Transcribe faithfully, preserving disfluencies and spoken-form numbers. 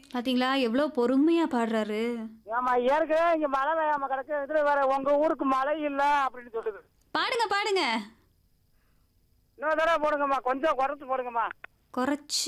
பாத்தீங்களா எவ்வளோ பொறுமையா பாடுறாரு. ஏமா ஏற்கனவே இங்க மழை வேயாம கிடக்கு இதுல வேற உங்க ஊருக்கு மழை இல்ல அப்படின்னு சொல்லுது. பாடுங்க பாடுங்க. இன்னொரு தடவை போடுங்கம்மா, கொஞ்சம் குறைச்சு போடுங்கம்மா. குறைச்சு